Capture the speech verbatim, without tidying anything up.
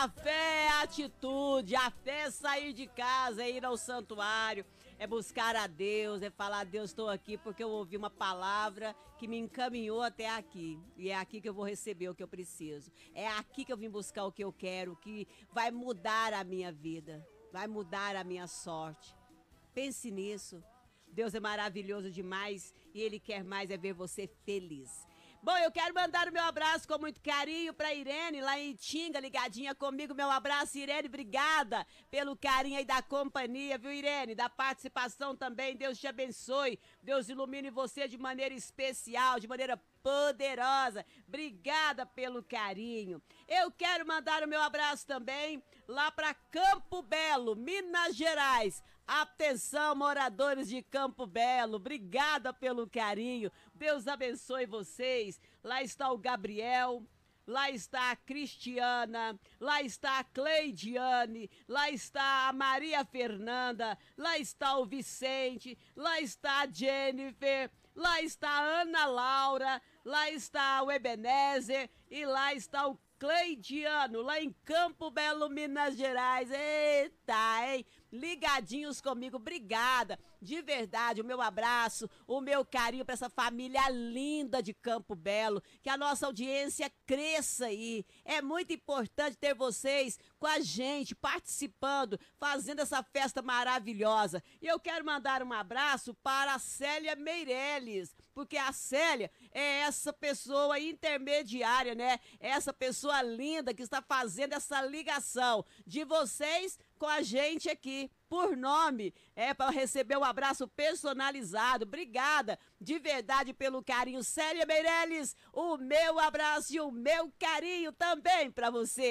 A fé é atitude, a fé é sair de casa, é ir ao santuário, é buscar a Deus, é falar: Deus, estou aqui porque eu ouvi uma palavra que me encaminhou até aqui. E é aqui que eu vou receber o que eu preciso. É aqui que eu vim buscar o que eu quero, o que vai mudar a minha vida, vai mudar a minha sorte. Pense nisso. Deus é maravilhoso demais e Ele quer mais é ver você feliz. Bom, eu quero mandar o meu abraço com muito carinho para Irene, lá em Itinga, ligadinha comigo. Meu abraço, Irene, obrigada pelo carinho aí da companhia, viu, Irene? Da participação também, Deus te abençoe. Deus ilumine você de maneira especial, de maneira poderosa. Obrigada pelo carinho. Eu quero mandar o meu abraço também lá para Campo Belo, Minas Gerais. Atenção, moradores de Campo Belo, obrigada pelo carinho. Deus abençoe vocês. Lá está o Gabriel, lá está a Cristiana, lá está a Cleidiane, lá está a Maria Fernanda, lá está o Vicente, lá está a Jennifer, lá está a Ana Laura, lá está o Ebenezer e lá está o Cleidiano, lá em Campo Belo, Minas Gerais. Eita, hein? Ligadinhos comigo, obrigada. De verdade, o meu abraço, o meu carinho para essa família linda de Campo Belo. Que a nossa audiência cresça aí. É muito importante ter vocês com a gente, participando, fazendo essa festa maravilhosa. E eu quero mandar um abraço para a Célia Meirelles, porque a Célia é essa pessoa intermediária, né? É essa pessoa linda que está fazendo essa ligação de vocês com a gente aqui, por nome, é para receber um abraço personalizado. Obrigada de verdade pelo carinho, Célia Meirelles. O meu abraço e o meu carinho também para você.